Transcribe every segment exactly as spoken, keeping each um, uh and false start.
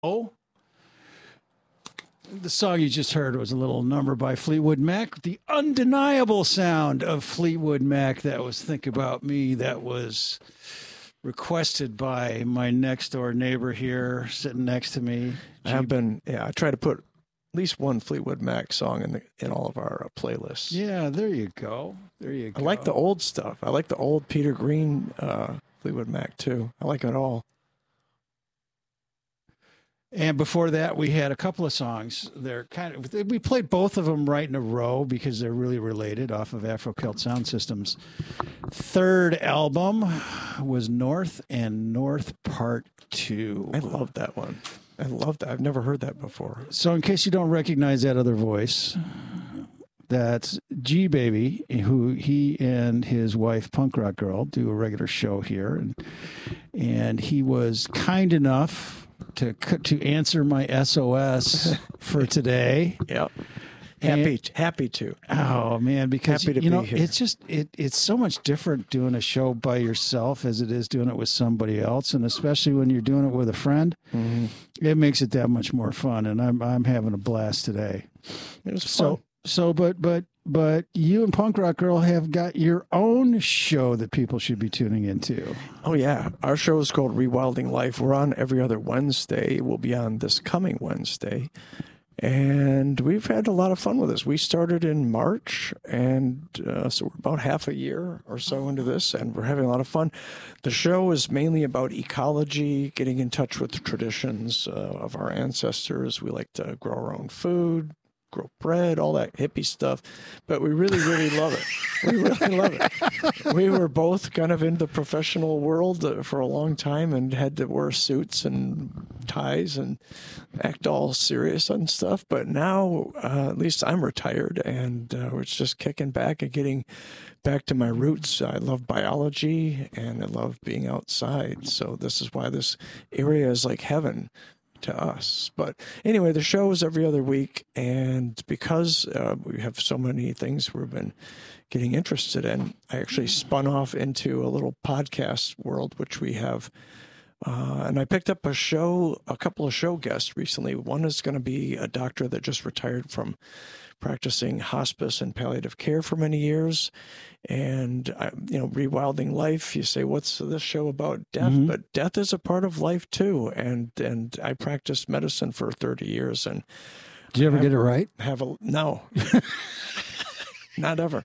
Oh, the song you just heard was a little number by Fleetwood Mac. The undeniable sound of Fleetwood Mac. That was Think About Me. That was requested by my next door neighbor here sitting next to me. I have been, yeah, I try to put at least one Fleetwood Mac song in the, in all of our uh, playlists. Yeah, there you go. There you go. I like the old stuff. I like the old Peter Green uh, Fleetwood Mac too. I like it all. And before that, we had a couple of songs. They're kind of we played both of them right in a row because they're really related off of Afro Celt Sound System's third album was North and North Part Two. I love that one. I love that. I've never heard that before. So, in case you don't recognize that other voice, that's G Baby, who he and his wife Punk Rock Girl do a regular show here, and and he was kind enough to to answer my S O S for today. Yep. Happy, and, happy to. Oh man, because happy to you know be here. it's just it it's so much different doing a show by yourself as it is doing it with somebody else, and especially when you're doing it with a friend, mm-hmm. it makes it that much more fun. And I'm I'm having a blast today. It was so fun. so, but but but you and Punk Rock Girl have got your own show that people should be tuning into. Oh yeah, our show is called Rewilding Life. We're on every other Wednesday. We'll be on this coming Wednesday. And we've had a lot of fun with this. We started in March, and uh, so we're about half a year or so into this, and we're having a lot of fun. The show is mainly about ecology, getting in touch with the traditions uh, of our ancestors. We like to grow our own food, grow bread, all that hippie stuff, but we really, really love it. We really love it. We were both kind of in the professional world uh, for a long time and had to wear suits and ties and act all serious and stuff. But now, uh, at least I'm retired, and uh, it's just kicking back and getting back to my roots. I love biology and I love being outside. So this is why this area is like heaven to us. But anyway, the show is every other week, and because uh, we have so many things we've been getting interested in, I actually spun off into a little podcast world, which we have. Uh, and I picked up a show, a couple of show guests recently. One is going to be a doctor that just retired from practicing hospice and palliative care for many years. And, I, you know, Rewilding Life, you say, what's this show about? Death. Mm-hmm. But death is a part of life, too. And and I practiced medicine for thirty years. And did you ever have, get it right? Have a No. Not ever.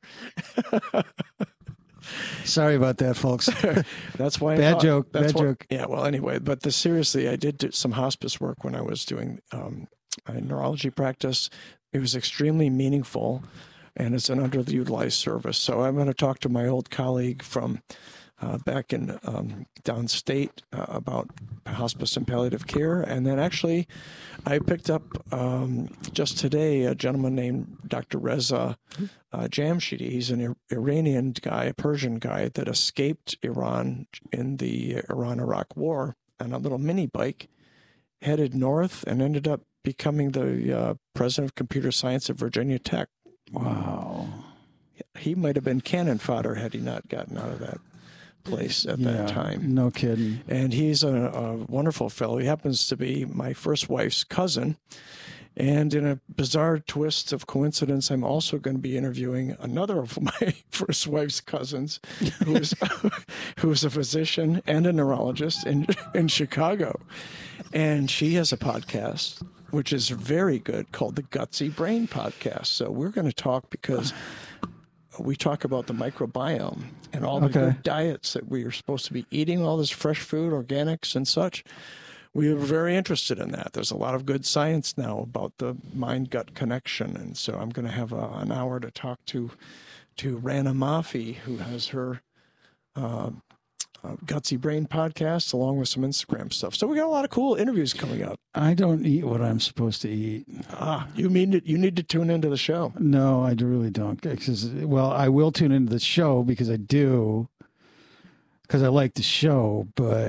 Sorry about that, folks. That's why. Bad I, joke. That's bad what, joke. Yeah. Well, anyway, but the, seriously, I did do some hospice work when I was doing um, a neurology practice. It was extremely meaningful, and it's an underutilized service. So I'm going to talk to my old colleague from uh, back in um, downstate uh, about hospice and palliative care. And then actually, I picked up um, just today a gentleman named Doctor Reza uh, Jamshidi. He's an Iranian guy, a Persian guy that escaped Iran in the Iran-Iraq war on a little mini bike, headed north, and ended up becoming the uh, president of computer science at Virginia Tech. Wow. He might have been cannon fodder had he not gotten out of that place at yeah, that time. No kidding. And he's a, a wonderful fellow. He happens to be my first wife's cousin. And in a bizarre twist of coincidence, I'm also going to be interviewing another of my first wife's cousins, who's who's a physician and a neurologist in in Chicago. And she has a podcast, which is very good, called the Gutsy Brain Podcast. So we're going to talk because we talk about the microbiome and all the okay. good diets that we are supposed to be eating, all this fresh food, organics and such. We were very interested in that. There's a lot of good science now about the mind-gut connection. And so I'm going to have a, an hour to talk to to Rana Mafi, who has her uh, uh, Gutsy Brain podcast, along with some Instagram stuff. So we got a lot of cool interviews coming up. I don't eat what I'm supposed to eat. Ah, you mean it, you need to tune into the show. No, I really don't. Because, well, I will tune into the show because I do, because I like the show, but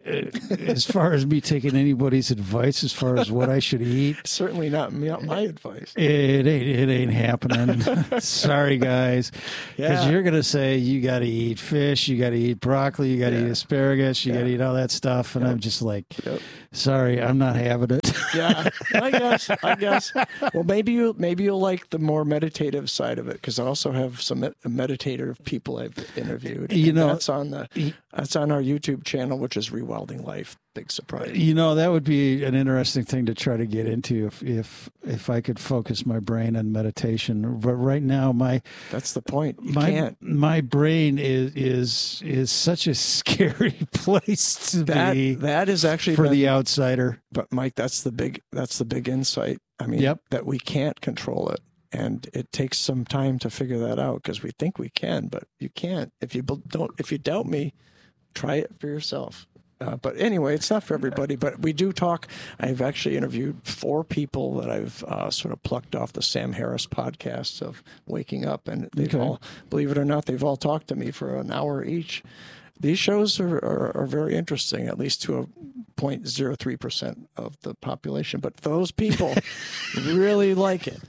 as far as me taking anybody's advice as far as what I should eat, certainly not me, my advice. It ain't, it ain't happening. Sorry, guys. Because Yeah. you're going to say you got to eat fish, you got to eat broccoli, you got to Yeah. eat asparagus, you Yeah. got to eat all that stuff. And Yep. I'm just like, Yep. sorry, I'm not having it. Yeah, I guess. I guess. Well, maybe you maybe you'll like the more meditative side of it, because I also have some med- meditative people I've interviewed. You And know- that's on the that's on our YouTube channel, which is Rewilding Life. Big surprise. You know, that would be an interesting thing to try to get into if if if I could focus my brain on meditation. But right now, my That's the point. You my can't. my brain is is is such a scary place to That be that is actually for been- the outsider. But Mike, that's the big that's the big insight. I mean, Yep. that we can't control it, and it takes some time to figure that out, because we think we can, but you can't. If you bel- don't, if you doubt me, try it for yourself. Uh, but anyway, it's not for everybody. But we do talk. I've actually interviewed four people that I've uh, sort of plucked off the Sam Harris podcast of Waking Up, and they've Okay. all, believe it or not, they've all talked to me for an hour each. These shows are, are, are very interesting, at least to a zero point zero three percent of the population. But those people really like it.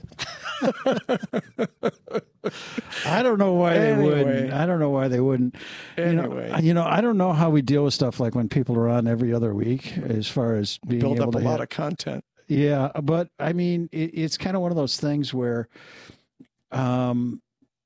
I don't know why they Anyway. wouldn't. I don't know why they wouldn't. Anyway. You know, you know, I don't know how we deal with stuff like when people are on every other week, as far as being Build able up a to lot hit- of content. Yeah, but I mean, it, it's kind of one of those things where, um,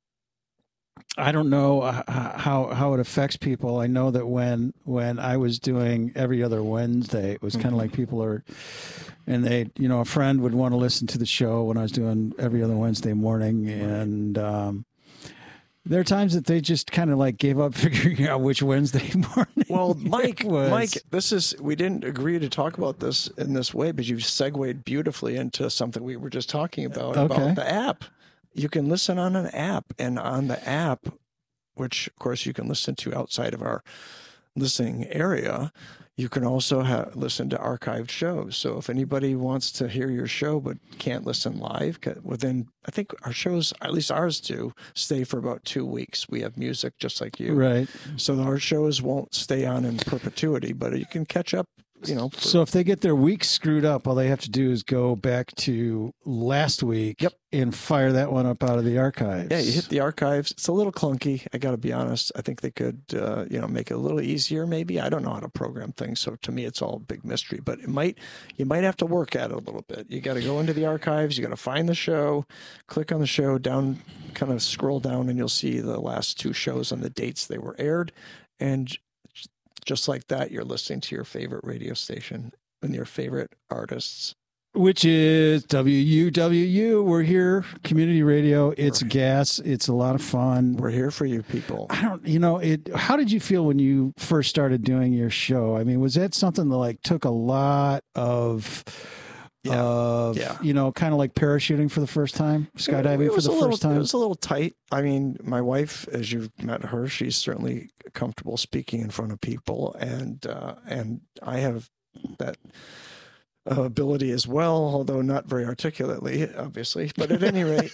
I don't know h- how how it affects people. I know that when when I was doing every other Wednesday, it was kind of like people are, and they, you know, a friend would want to listen to the show when I was doing every other Wednesday morning, and um, there are times that they just kind of like gave up figuring out which Wednesday morning. Well, it Mike, was. Mike, this is we didn't agree to talk about this in this way, but you've segued beautifully into something we were just talking about Okay. about the app. You can listen on an app, and on the app, which of course you can listen to outside of our listening area, you can also ha- listen to archived shows. So if anybody wants to hear your show but can't listen live, 'cause within I think our shows, at least ours do, stay for about two weeks. We have music just like you. Right. So our shows won't stay on in perpetuity, but you can catch up, you know. for- So if they get their week screwed up, all they have to do is go back to last week Yep. and fire that one up out of the archives. yeah, you hit the archives. It's a little clunky. I got to be honest. I think they could, uh, you know, make it a little easier. Maybe I don't know how to program things, so to me, it's all a big mystery. But it might, you might have to work at it a little bit. You got to go into the archives. You got to find the show, click on the show, down, kind of scroll down, and you'll see the last two shows and the dates they were aired, and just like that, you're listening to your favorite radio station and your favorite artists. Which is W U W U. We're here, community radio. It's gas. It's a lot of fun. We're here for you people. I don't, you know, it. How did you feel when you first started doing your show? I mean, was that something that like took a lot of, Yeah. of, Yeah. you know, kind of like parachuting for the first time, skydiving It for was the a little- first time? It was a little tight. I mean, my wife, as you've met her, she's certainly comfortable speaking in front of people, and uh, and I have that uh, ability as well, although not very articulately, obviously. But at any rate,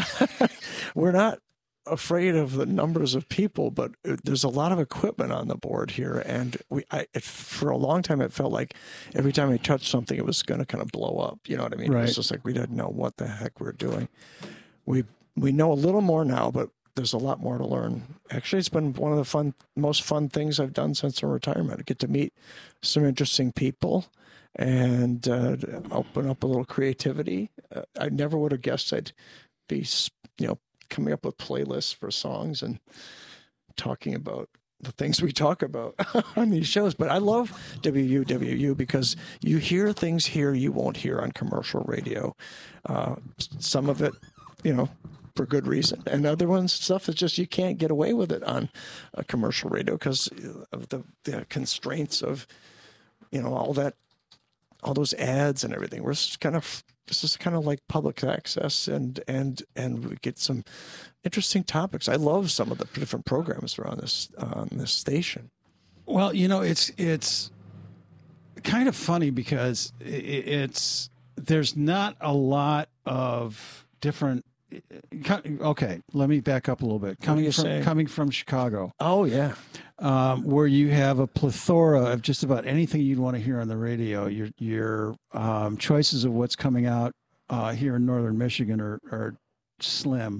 we're not afraid of the numbers of people, but there's a lot of equipment on the board here, and we I it, for a long time it felt like every time I touched something it was going to kind of blow up. You know what I mean? It Right. was just like we didn't know what the heck we we're doing. We we know a little more now, but there's a lot more to learn. Actually, it's been one of the fun, most fun things I've done since my retirement. I get to meet some interesting people and uh, open up a little creativity. Uh, I never would have guessed I'd be, you know, coming up with playlists for songs and talking about the things we talk about on these shows. But I love W U W U because you hear things here you won't hear on commercial radio. Uh, some of it, you know, for good reason, and other ones stuff is just you can't get away with it on a commercial radio because of the, the constraints of, you know, all that, all those ads and everything. We're just kind of this is kind of like public access, and and and we get some interesting topics. I love some of the different programs that are on this on this station. Well, you know, it's it's kind of funny because i- i- it's there's not a lot of different. Okay, let me back up a little bit. are Coming you from saying? coming from Chicago, Oh yeah, um, where you have a plethora of just about anything you'd want to hear on the radio. Your your um, choices of what's coming out uh, here in northern Michigan are, are slim.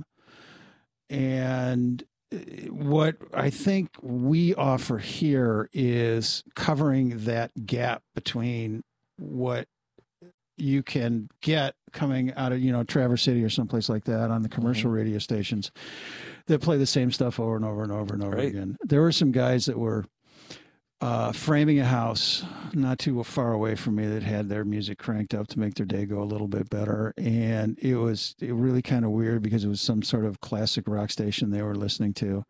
And what I think we offer here is covering that gap between what you can get coming out of, you know, Traverse City or someplace like that on the commercial mm-hmm. radio stations that play the same stuff over and over and over and over right. again. There were some guys that were uh, framing a house not too far away from me that had their music cranked up to make their day go a little bit better. And it was it really kind of weird because it was some sort of classic rock station they were listening to.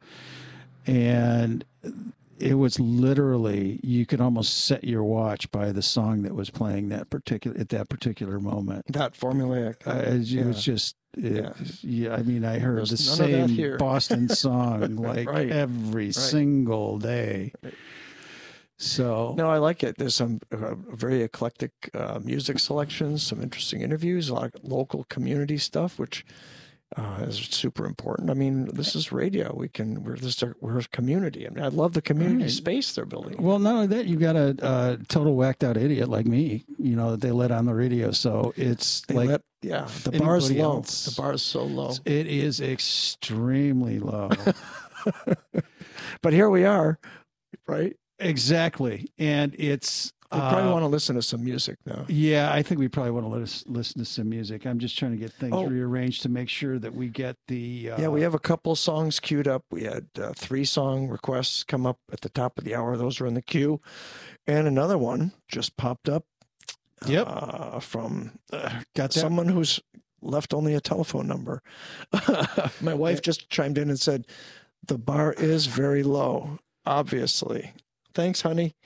And it was literally, you could almost set your watch by the song that was playing that particular at that particular moment. That formulaic. Uh, it, yeah. it was just, it, yeah. yeah. I mean, I heard There's the same Boston song like right. every right. single day. Right. So no, I like it. There's some uh, very eclectic uh, music selections, some interesting interviews, a lot of local community stuff, which uh, is super important. I mean, this is radio. We can we're this we're a community. I mean, I love the community right. space they're building. Well, not only that, you've got a, a total whacked out idiot like me, you know, that they let on the radio. So it's they like let, yeah, the bar's low. Else. The bar's so low. It is extremely low. But here we are, right? Exactly. And it's... We probably uh, want to listen to some music now. Yeah, I think we probably want to let us listen to some music. I'm just trying to get things oh. rearranged to make sure that we get the... Uh, yeah, we have a couple songs queued up. We had uh, three song requests come up at the top of the hour. Those are in the queue. And another one just popped up yep. uh, from uh, got that? someone who's left only a telephone number. My wife just chimed in and said, the bar is very low, obviously. Thanks, honey.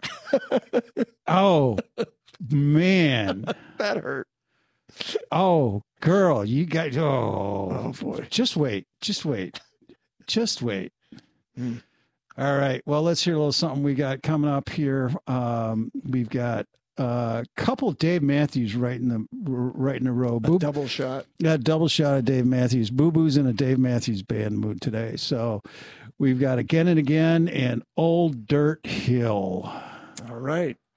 Oh, man. That hurt. Oh, girl, you got, oh, oh boy. Just wait. Just wait. Just wait. Mm. All right. Well, let's hear a little something we got coming up here. Um, we've got a couple Dave Matthews right in the right in a row. A Boo- double shot. Yeah, double shot of Dave Matthews. Boo Boo's in a Dave Matthews Band mood today. So we've got Again and Again and Old Dirt Hill. All right.